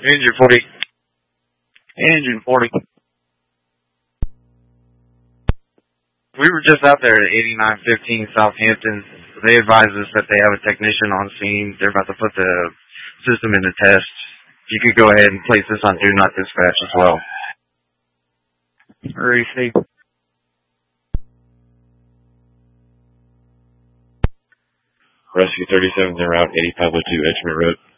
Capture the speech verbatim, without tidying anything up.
Engine forty. Engine forty. We were just out there at eighty-nine fifteen Southampton. They advised us that they have a technician on scene. They're about to put the system into test. If you could go ahead and place this on Do Not Dispatch as well. Receive. Rescue thirty-seven en route, eighty-five oh two Edgemont Road.